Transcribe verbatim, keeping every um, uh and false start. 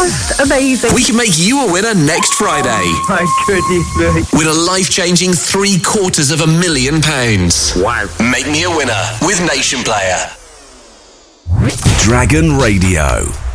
just amazing. We can make you a winner next Friday. Oh, my goodness me. Win a life-changing three quarters of a million pounds. Wow. Make me a winner with Nation Player. Dragon Radio.